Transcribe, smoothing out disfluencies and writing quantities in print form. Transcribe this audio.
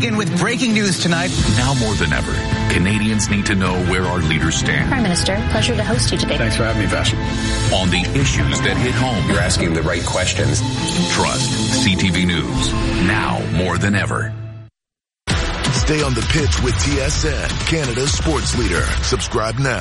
begin with breaking news tonight. Now more than ever, Canadians need to know where our leaders stand. Prime Minister, pleasure to host you today. Thanks for having me, Vash. On the issues that hit home. You're asking the right questions. Trust CTV News. Now more than ever. Stay on the pitch with TSN, Canada's sports leader. Subscribe now.